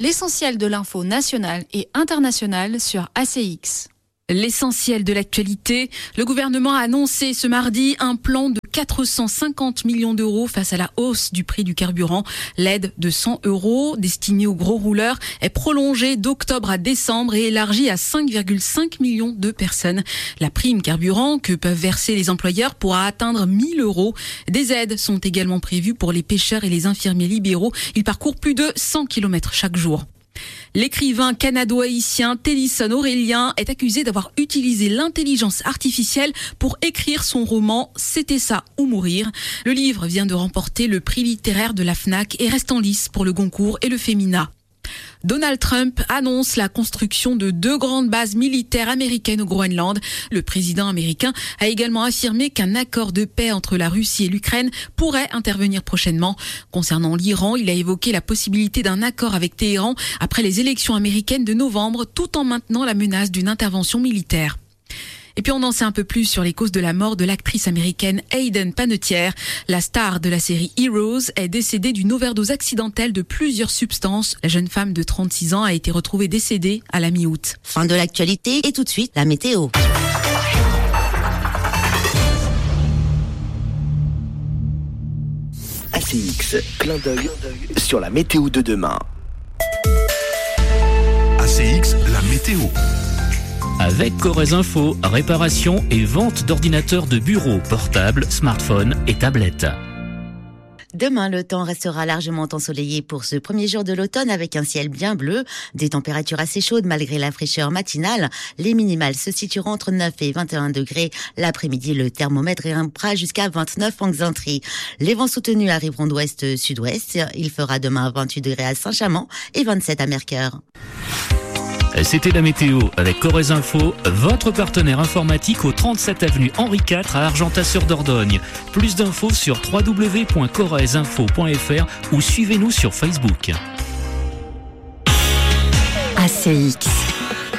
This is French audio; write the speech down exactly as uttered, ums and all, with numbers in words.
L'essentiel de l'info nationale et internationale sur A C X. L'essentiel de l'actualité, le gouvernement a annoncé ce mardi un plan de quatre cent cinquante millions d'euros face à la hausse du prix du carburant. L'aide de cent euros destinée aux gros rouleurs est prolongée d'octobre à décembre et élargie à cinq virgule cinq millions de personnes. La prime carburant que peuvent verser les employeurs pourra atteindre mille euros. Des aides sont également prévues pour les pêcheurs et les infirmiers libéraux. Ils parcourent plus de cent kilomètres chaque jour. L'écrivain canado-haïtien Tennyson Aurélien est accusé d'avoir utilisé l'intelligence artificielle pour écrire son roman « C'était ça ou mourir ». Le livre vient de remporter le prix littéraire de la Fnac et reste en lice pour le Goncourt et le Femina. Donald Trump annonce la construction de deux grandes bases militaires américaines au Groenland. Le président américain a également affirmé qu'un accord de paix entre la Russie et l'Ukraine pourrait intervenir prochainement. Concernant l'Iran, il a évoqué la possibilité d'un accord avec Téhéran après les élections américaines de novembre, tout en maintenant la menace d'une intervention militaire. Et puis on en sait un peu plus sur les causes de la mort de l'actrice américaine Hayden Panettiere. La star de la série Heroes est décédée d'une overdose accidentelle de plusieurs substances. La jeune femme de trente-six ans a été retrouvée décédée à la mi-août. Fin de l'actualité et tout de suite la météo. A C X, clin d'œil sur la météo de demain. A C X, la météo. Avec Corrèze Info, réparation et vente d'ordinateurs de bureau, portables, smartphones et tablettes. Demain, le temps restera largement ensoleillé pour ce premier jour de l'automne avec un ciel bien bleu, des températures assez chaudes malgré la fraîcheur matinale. Les minimales se situeront entre neuf et vingt et un degrés. L'après-midi, le thermomètre grimpera jusqu'à vingt-neuf en Xantrie. Les vents soutenus arriveront d'ouest-sud-ouest. Il fera demain vingt-huit degrés à Saint-Chamond et vingt-sept à Mercœur. C'était la météo avec Corrèze Info, votre partenaire informatique au trente-sept avenue Henri quatre à Argentat-sur-Dordogne. Plus d'infos sur w w w point corrèze info point f r ou suivez-nous sur Facebook. A C X.